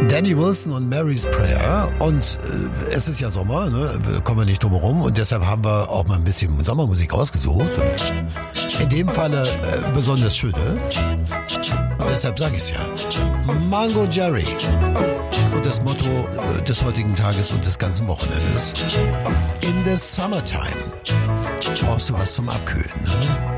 Danny Wilson und Mary's Prayer. Und es ist ja Sommer, ne? Kommen wir nicht drum herum. Und deshalb haben wir auch mal ein bisschen Sommermusik rausgesucht. Und in dem Falle besonders schöne. Und deshalb sage ich es ja. Mango Jerry. Und das Motto des heutigen Tages und des ganzen Wochenendes. In the summertime. Brauchst du was zum Abkühlen, ne?